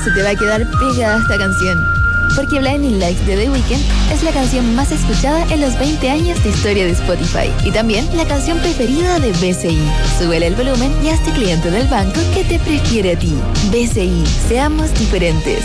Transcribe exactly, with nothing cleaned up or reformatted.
se te va a quedar pegada esta canción. Porque Blinding Lights de The Weeknd es la canción más escuchada en los veinte años de historia de Spotify. Y también la canción preferida de B C I. Súbele el volumen y hazte cliente del banco que te prefiere a ti. B C I, seamos diferentes.